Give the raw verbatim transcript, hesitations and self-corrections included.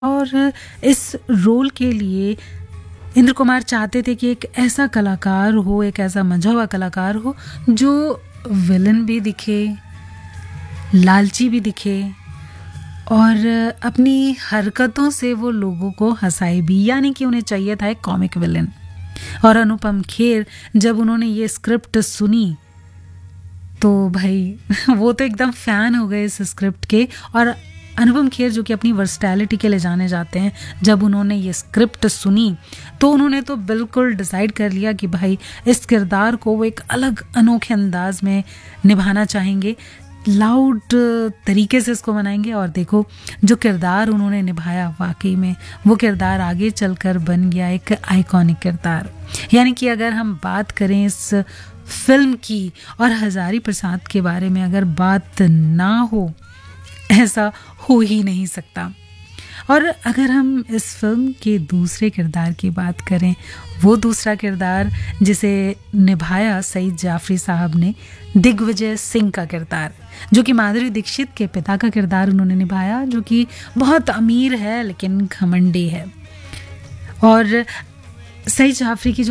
और इस रोल के लिए इंद्र कुमार चाहते थे कि एक ऐसा कलाकार हो, एक ऐसा मंझा हुआ कलाकार हो जो विलन भी दिखे, लालची भी दिखे और अपनी हरकतों से वो लोगों को हंसाए भी, यानी कि उन्हें चाहिए था एक कॉमिक विलन। और अनुपम खेर जब उन्होंने ये स्क्रिप्ट सुनी तो भाई वो तो एकदम फ़ैन हो गए इस स्क्रिप्ट के। और अनुपम खेर जो कि अपनी वर्सटैलिटी के लिए जाने जाते हैं, जब उन्होंने ये स्क्रिप्ट सुनी तो उन्होंने तो बिल्कुल डिसाइड कर लिया कि भाई इस किरदार को वो एक अलग अनोखे अंदाज में निभाना चाहेंगे, लाउड तरीके से इसको बनाएंगे। और देखो जो किरदार उन्होंने निभाया, वाकई में वो किरदार आगे चलकर बन गया एक आइकॉनिक किरदार। यानी कि अगर हम बात करें इस फिल्म की और हजारी प्रसाद के बारे में अगर बात ना हो, ऐसा हो ही नहीं सकता। और अगर हम इस फिल्म के दूसरे किरदार की बात करें, वो दूसरा किरदार जिसे निभाया सईद जाफरी साहब ने, दिग्विजय सिंह का किरदार, जो कि माधुरी दीक्षित के पिता का किरदार उन्होंने निभाया, जो कि बहुत अमीर है लेकिन घमंडी है। और सईद जाफरी की जो